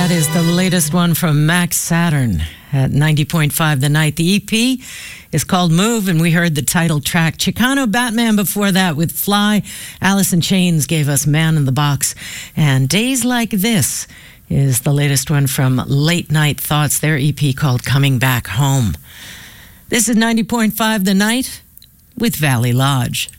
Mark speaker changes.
Speaker 1: That is the latest one from Max Saturn at 90.5 The Night. The EP is called Move, and we heard the title track. Chicano Batman before that with Fly. Alice in Chains gave us Man in the Box. And Days Like This is the latest one from Late Night Thoughts, their EP called Coming Back Home. This is 90.5 The Night with Valley Lodge.